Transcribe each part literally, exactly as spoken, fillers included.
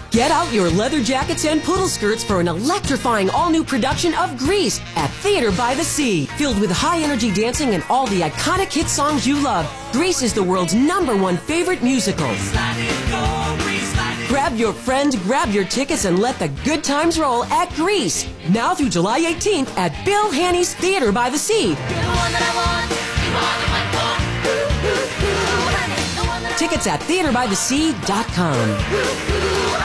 Get out your leather jackets and poodle skirts for an electrifying all-new production of Grease at Theater by the Sea. Filled with high-energy dancing and all the iconic hit songs you love, Grease is the world's number one favorite musical. Grab your friends, grab your tickets, and let the good times roll at Grease. Now through July eighteenth at Bill Haney's Theater by the Sea. Tickets at theater by the sea dot com.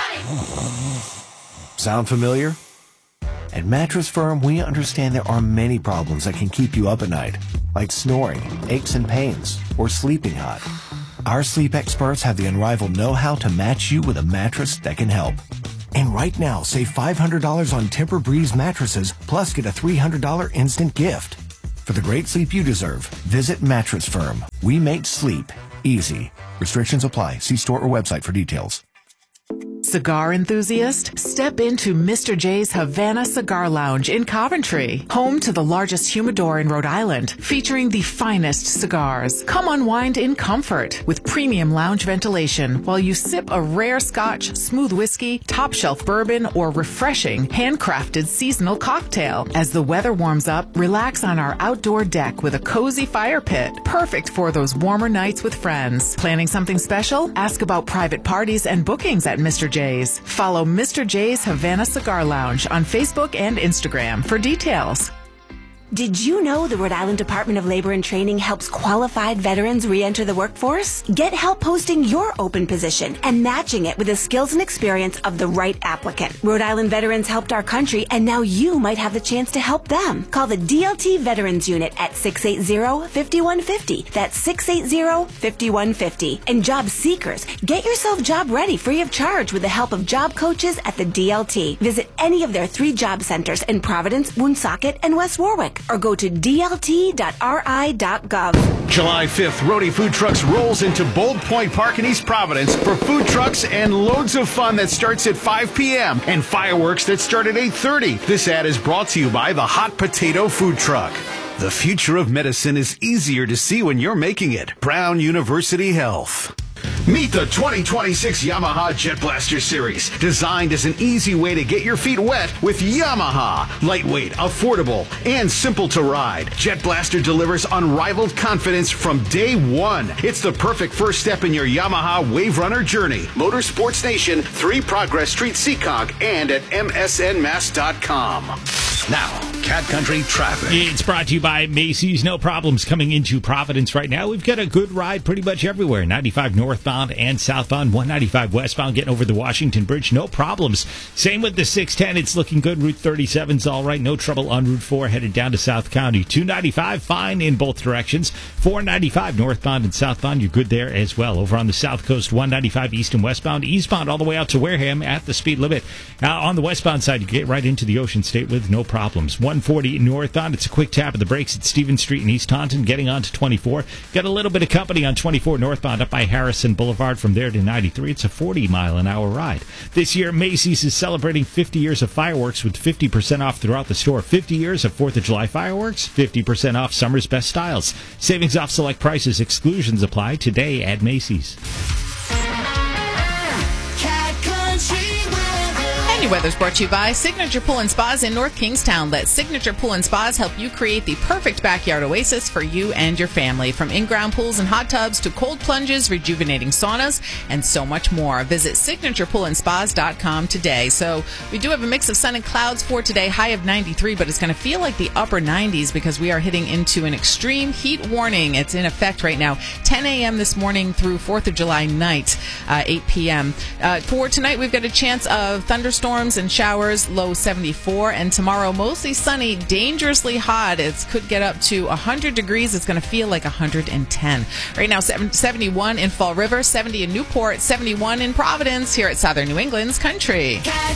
Sound familiar? At Mattress Firm, we understand there are many problems that can keep you up at night, like snoring, aches and pains, or sleeping hot. Our sleep experts have the unrivaled know-how to match you with a mattress that can help. And right now, save five hundred dollars on Tempur-Breeze mattresses, plus get a three hundred dollars instant gift. For the great sleep you deserve, visit Mattress Firm. We make sleep easy. Restrictions apply. See store or website for details. Cigar enthusiast? Step into Mister J's Havana Cigar Lounge in Coventry, home to the largest humidor in Rhode Island, featuring the finest cigars. Come unwind in comfort with premium lounge ventilation while you sip a rare scotch, smooth whiskey, top shelf bourbon, or refreshing handcrafted seasonal cocktail. As the weather warms up, relax on our outdoor deck with a cozy fire pit, perfect for those warmer nights with friends. Planning something special? Ask about private parties and bookings at Mister J's. Follow Mister J's Havana Cigar Lounge on Facebook and Instagram for details. Did you know the Rhode Island Department of Labor and Training helps qualified veterans re-enter the workforce? Get help posting your open position and matching it with the skills and experience of the right applicant. Rhode Island veterans helped our country, and now you might have the chance to help them. Call the D L T Veterans Unit at six eight zero, five one five zero. That's six eight zero, five one five zero. And job seekers, get yourself job ready free of charge with the help of job coaches at the D L T. Visit any of their three job centers in Providence, Woonsocket, and West Warwick, or go to D L T dot R I dot gov. July fifth, Roadie Food Trucks rolls into Bold Point Park in East Providence for food trucks and loads of fun that starts at five p.m. and fireworks that start at eight thirty. This ad is brought to you by the Hot Potato Food Truck. The future of medicine is easier to see when you're making it. Brown University Health. Meet the twenty twenty-six Yamaha Jet Blaster Series, designed as an easy way to get your feet wet with Yamaha. Lightweight, affordable, and simple to ride, Jet Blaster delivers unrivaled confidence from day one. It's the perfect first step in your Yamaha Wave Runner journey. Motorsports Nation, three Progress Street, Seekonk, and at M S N mass dot com. Now, Cat Country Traffic. It's brought to you by Macy's. No problems coming into Providence right now. We've got a good ride pretty much everywhere. ninety-five northbound and southbound, one ninety-five westbound, getting over the Washington Bridge. No problems. Same with the six ten. It's looking good. Route thirty-seven's all right. No trouble on Route four headed down to South County. two ninety-five, fine in both directions. four ninety-five northbound and southbound, you're good there as well. Over on the south coast, one ninety-five east and westbound. Eastbound all the way out to Wareham at the speed limit. Uh, on the westbound side, you get right into the Ocean State with no problems. one forty northbound, it's a quick tap of the brakes at Stevens Street in East Taunton, getting on to twenty-four. Got a little bit of company on twenty-four northbound up by Harrison Boulevard. From there to ninety-three, it's a forty mile an hour ride. This year, Macy's is celebrating fifty years of fireworks with fifty percent off throughout the store. fifty years of fourth of July fireworks, fifty percent off summer's best styles. Savings off select prices, exclusions apply today at Macy's. Your weather's brought to you by Signature Pool and Spas in North Kingstown. Let Signature Pool and Spas help you create the perfect backyard oasis for you and your family. From in-ground pools and hot tubs to cold plunges, rejuvenating saunas, and so much more. Visit signature pool and spas dot com today. So we do have a mix of sun and clouds for today, high of ninety-three, but it's going to feel like the upper nineties because we are hitting into an extreme heat warning. It's in effect right now, ten a.m. this morning through fourth of July night, uh, eight p.m. Uh, for tonight, we've got a chance of thunderstorms and showers, low seventy-four, and tomorrow mostly sunny, dangerously hot. It could get up to one hundred degrees. It's going to feel like one hundred ten. Right now, seventy-one in Fall River, seventy in Newport, seventy-one in Providence, here at Southern New England's Country.